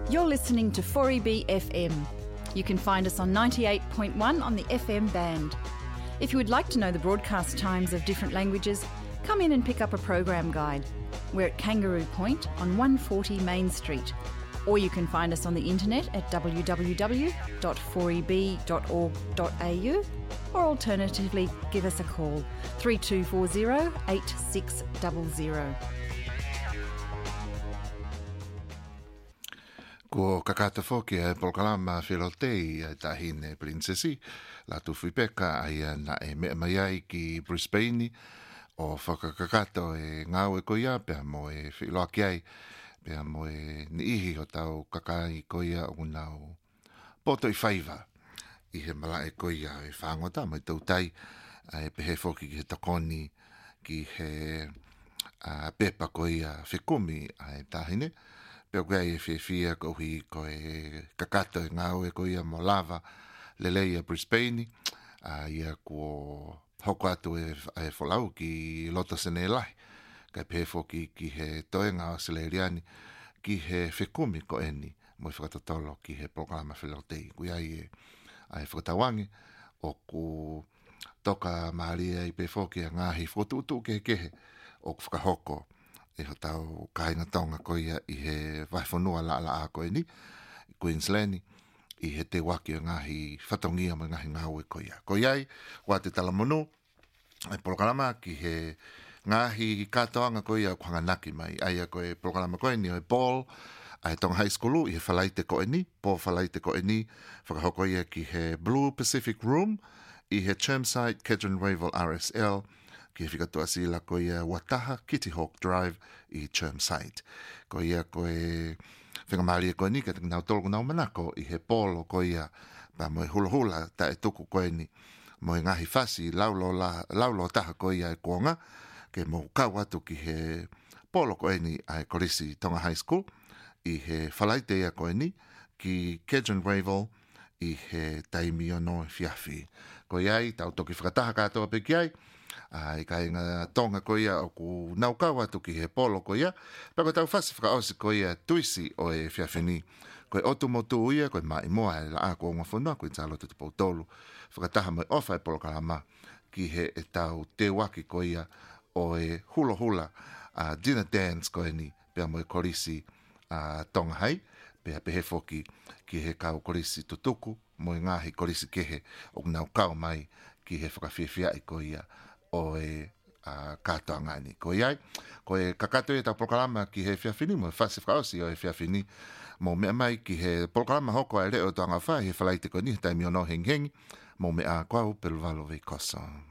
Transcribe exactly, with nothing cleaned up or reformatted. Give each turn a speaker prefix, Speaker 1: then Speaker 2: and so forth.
Speaker 1: You're listening to four E B F M. You can find us on ninety-eight point one on the F M band. If you would like to know the broadcast times of different languages, come in and pick up a program guide. We're at Kangaroo Point on one forty Main Street. Or you can find us on the internet at w w w dot four e b dot org dot a u, or alternatively give us a call three two four zero eight six zero zero.
Speaker 2: Ko kakata foki e polkalama whirotei e tahine princesi, la tuwhi peka ai na e mea mai ai ki Brisbane o whakakakato e ngau e koia, pia mo e whiloaki ai, pia mo e ni ihi o tau kakai koia o nau poto i whaiva, i he mala e koia e whangota, mai tau tai, e pehe foki ki he takoni, ki he uh, pepa koia whikumi ai tahine, peo gai e whiawhia ko hui ko e kakato e ngau e ko ia mo lava lelei a Brisbane, a ia ko hoko atu e, e wholau ki loto sene lai, kai pēwho ki, ki he toenga o Sileriani, ki he whikumi ko eni, mo i whakatotolo ki he programa whilautei, kui ai e, ai whakatawangi, o ku toka maaria i pēwho ki a ngahi whotutu ke kehe, o ku whakahoko, e ho tau kainga tonga koia i he waifonua la ala a koe ni, Queensland, i he te waki o ngahi whatongia mo ngahi ngau e koia. Koia ai, wā te talamono, e programa ki he ngahi katoanga koia o kuhanganaki mai, ai a koe programa koe ni o e Paul, ai tonga high school, i he whalaite koe ni, Paul whalaite koe ni, whakahokoia ki he Blue Pacific Room, i he Chermside, Kedron Wavell R S L, ki he whikatoa sila ko ia Wataha Kitty Hawk Drive i Chermside. Ko ia ko e whengamaria koe ni, ka te nau tolku nau manako i he polo ko ia, pa mo e hula hula ta e tuku koe ni, mo e ngahi whasi laulo, la, laulo taha ko ia e kuonga, ke mo kau atu ki he polo koe ni ai Korisi Tonga High School, i he whalaite ia koe ni, ki Kedron Wavell, i he taimi o no e whiawhi. Ko iai, tau toki whakataha katoa pe ki ai, ai kai nga tonga ko ia o ku nau kau atu ki he polo ko ia, pa ko tau whasi whakaosi ko ia tuisi o e whiawhini, ko e otu motu uia, ko e mai moa e la a ko ngā whanua, ko e talo te tupou tolu, whakataha mai ofa e polo kalama, ki he e tau te waki ko ia o e hula hula, uh, dinner dance ko e ni, pia mo e Korisi uh, tonga hai, pia pehe foki ki he kau Korisi tutuku, mo e ngahi Korisi kehe o nau kau mai ki he whakawhiawhia i ko ia, o e uh, katoa ngani. Ko iai, ko e kakato e tau prokalama ki he whiawhini, mo e whasi whakaosi o e whiawhini, mo mea mai ki he prokalama hoko ai reo toanga whai, he whalaite ko ni, taimi o no heng hengi, mo mea kwau pelu valo vei kosa.